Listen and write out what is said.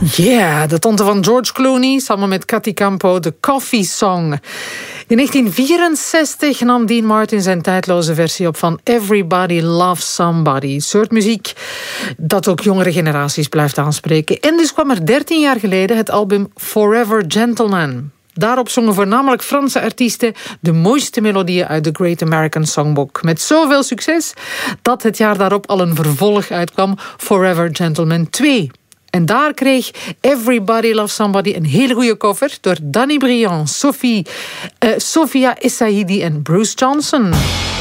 Yeah, de tante van George Clooney, samen met Cathy Campo, de Coffee Song. In 1964 nam Dean Martin zijn tijdloze versie op van Everybody Loves Somebody. Een soort muziek dat ook jongere generaties blijft aanspreken. En dus kwam er 13 jaar geleden het album Forever Gentleman. Daarop zongen voornamelijk Franse artiesten de mooiste melodieën uit The Great American Songbook. Met zoveel succes dat het jaar daarop al een vervolg uitkwam, Forever Gentleman 2. En daar kreeg Everybody Loves Somebody een hele goede cover door Danny Briand, Sophia Essaidi en Bruce Johnson.